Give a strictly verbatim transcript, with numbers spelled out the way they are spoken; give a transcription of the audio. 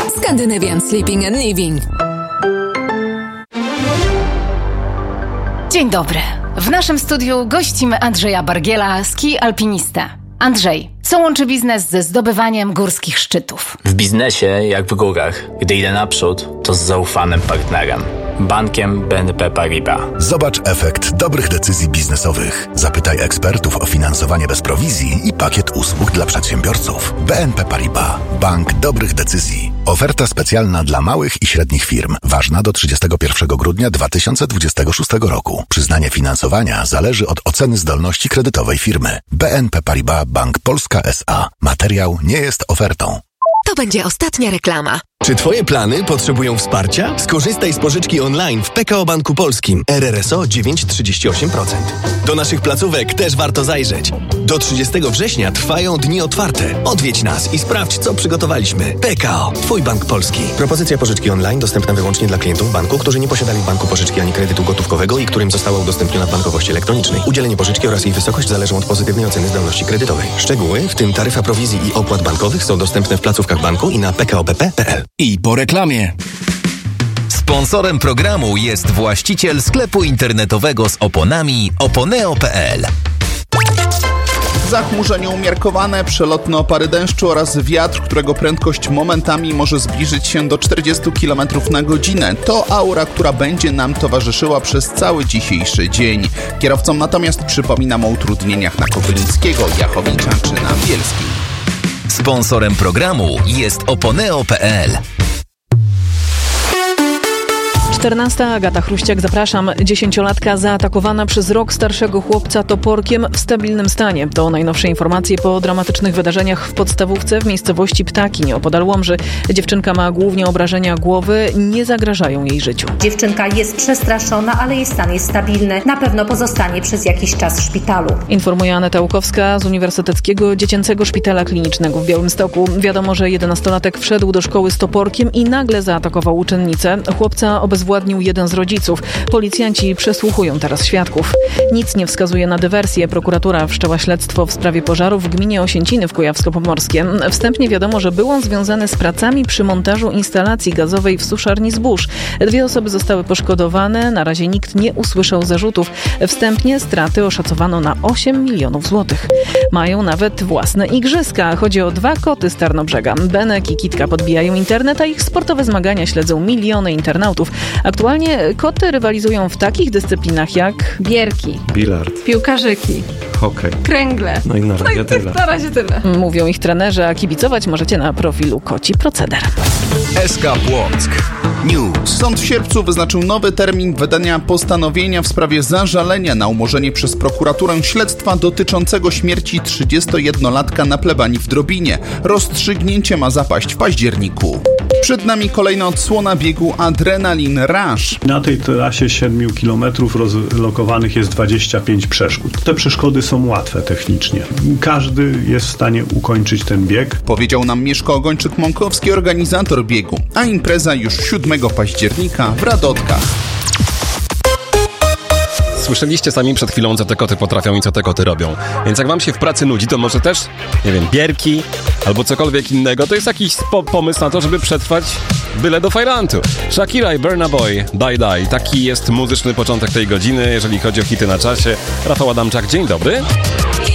Scandinavian Sleeping and Living. Dzień dobry. W naszym studiu gościmy Andrzeja Bargiela, ski alpinistę. Andrzej, co łączy biznes ze zdobywaniem górskich szczytów? W biznesie, jak w górach, gdy idę naprzód, to z zaufanym partnerem. Bankiem B N P Paribas. Zobacz efekt dobrych decyzji biznesowych. Zapytaj ekspertów o finansowanie bez prowizji i pakiet usług dla przedsiębiorców. B N P Paribas. Bank dobrych decyzji. Oferta specjalna dla małych i średnich firm. Ważna do trzydziestego pierwszego grudnia dwa tysiące dwudziestego szóstego roku. Przyznanie finansowania zależy od oceny zdolności kredytowej firmy. B N P Paribas Bank Polska S A. Materiał nie jest ofertą. To będzie ostatnia reklama. Czy Twoje plany potrzebują wsparcia? Skorzystaj z pożyczki online w P K O Banku Polskim. R R S O dziewięć przecinek trzydzieści osiem procent. Do naszych placówek też warto zajrzeć. Do trzydziestego września trwają dni otwarte. Odwiedź nas i sprawdź, co przygotowaliśmy. P K O. Twój Bank Polski. Propozycja pożyczki online dostępna wyłącznie dla klientów banku, którzy nie posiadali w banku pożyczki ani kredytu gotówkowego i którym została udostępniona w bankowości elektronicznej. Udzielenie pożyczki oraz jej wysokość zależą od pozytywnej oceny zdolności kredytowej. Szczegóły, w tym taryfa prowizji i opłat bankowych, są dostępne w placówkach banku i na p k o b p kropka p l. I po reklamie. Sponsorem programu jest właściciel sklepu internetowego z oponami oponeo kropka p l. Zachmurzenie umiarkowane, przelotne opary deszczu oraz wiatr, którego prędkość momentami może zbliżyć się do czterdzieści kilometrów na godzinę. To aura, która będzie nam towarzyszyła przez cały dzisiejszy dzień. Kierowcom natomiast przypominam o utrudnieniach na Kobylińskiego, Jachowicza czy na Bielskiej. Sponsorem programu jest oponeo kropka p l. czternasta. Agata Chruściak, zapraszam. Dziesięciolatka zaatakowana przez rok starszego chłopca toporkiem w stabilnym stanie. To najnowsze informacje po dramatycznych wydarzeniach w podstawówce w miejscowości Ptaki nieopodal Łomży. Dziewczynka ma głównie obrażenia głowy, nie zagrażają jej życiu. Dziewczynka jest przestraszona, ale jej stan jest stabilny. Na pewno pozostanie przez jakiś czas w szpitalu. Informuje Aneta Łukowska z Uniwersyteckiego Dziecięcego Szpitala Klinicznego w Białymstoku. Wiadomo, że jedenastolatek wszedł do szkoły z toporkiem i nagle zaatakował uczennicę. Chłopca obezwładnił jeden z rodziców. Policjanci przesłuchują teraz świadków. Nic nie wskazuje na dywersję. Prokuratura wszczęła śledztwo w sprawie pożaru w gminie Osięciny w Kujawsko-Pomorskiem. Wstępnie wiadomo, że był on związany z pracami przy montażu instalacji gazowej w suszarni zbóż. Dwie osoby zostały poszkodowane. Na razie nikt nie usłyszał zarzutów. Wstępnie straty oszacowano na osiem milionów złotych. Mają nawet własne igrzyska. Chodzi o dwa koty z Tarnobrzega. Benek i Kitka podbijają internet, a ich sportowe zmagania śledzą miliony internautów. Aktualnie koty rywalizują w takich dyscyplinach jak bierki, bilard, piłkarzyki, hokej, kręgle. No i na razie no i tyle. Na razie tyle. Mówią ich trenerzy, a kibicować możecie na profilu Koci Proceder. S K Płock News. Sąd w sierpcu wyznaczył nowy termin wydania postanowienia w sprawie zażalenia na umorzenie przez prokuraturę śledztwa dotyczącego śmierci trzydziestojednolatka na plebanii w Drobinie. Rozstrzygnięcie ma zapaść w październiku. Przed nami kolejna odsłona biegu Adrenalin Rush. Na tej trasie siedmiu kilometrów rozlokowanych jest dwadzieścia pięć przeszkód. Te przeszkody są łatwe technicznie. Każdy jest w stanie ukończyć ten bieg. Powiedział nam Mieszko Ogończyk-Mąkowski, organizator biegu, a impreza już siódmego października w Radotkach. Słyszeliście sami przed chwilą, co te koty potrafią i co te koty robią. Więc jak wam się w pracy nudzi, to może też, nie wiem, bierki albo cokolwiek innego. To jest jakiś spo- pomysł na to, żeby przetrwać byle do Fajrantu. Shakira i Burna Boy, Die Die. Taki jest muzyczny początek tej godziny, jeżeli chodzi o hity na czasie. Rafał Adamczak, dzień dobry.